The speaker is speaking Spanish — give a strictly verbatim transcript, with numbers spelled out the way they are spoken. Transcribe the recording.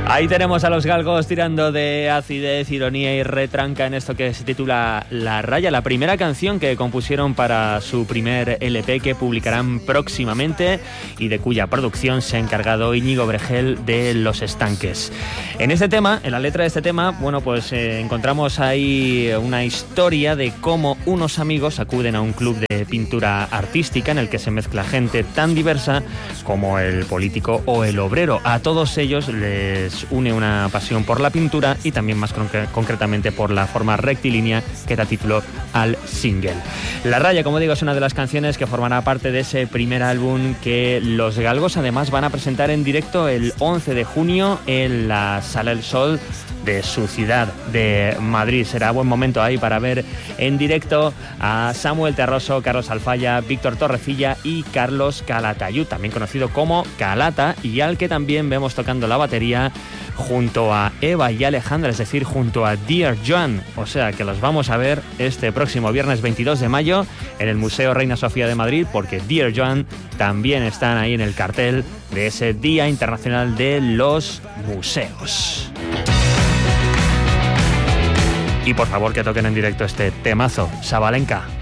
Ahí tenemos a los galgos tirando de acidez, ironía y retranca en esto que se titula La Raya, la primera canción que compusieron para su primer L P que publicarán próximamente y de cuya producción se ha encargado Íñigo Bregel de Los Estanques. En este tema, en la letra de este tema, bueno, pues eh, encontramos ahí una historia de cómo unos amigos acuden a un club de pintura artística en el que se mezcla gente tan diversa como el político o el obrero. A todos ellos les une una pasión por la pintura y también más concre- concretamente por la forma rectilínea que da título al single. La Raya, como digo, es una de las canciones que formará parte de ese primer álbum que los galgos además van a presentar en directo el once de junio en la Sala El Sol de su ciudad de Madrid. Será buen momento ahí para ver en directo a Samuel Terroso, Carlos Alfaya, Víctor Torrecilla y Carlos Calatayud, también conocido como Calata, y al que también vemos tocando la batería junto a Eva y Alejandra, es decir, junto a Dear Joan. O sea que los vamos a ver este próximo viernes veintidós de mayo en el Museo Reina Sofía de Madrid, porque Dear Joan también están ahí en el cartel de ese Día Internacional de los Museos. Y por favor que toquen en directo este temazo, Sabalenka.